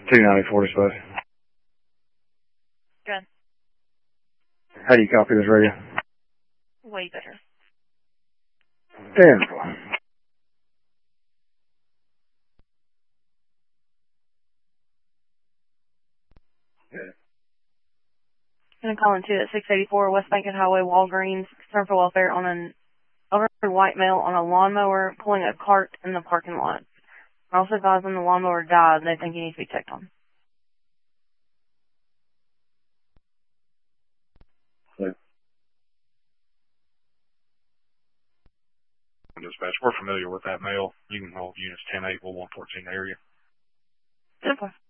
290 dispatch. Good. How do you copy this radio? Way better. Damn. Gonna call in 2 at 684 West Bankhead Highway, Walgreens. Concern for welfare on an elderly white male on a lawnmower pulling a cart in the parking lot. Also advising the lawnmower died and they think he needs to be checked on. Dispatch, we're familiar with that male. You can hold units 10-8, 114 area. Simple.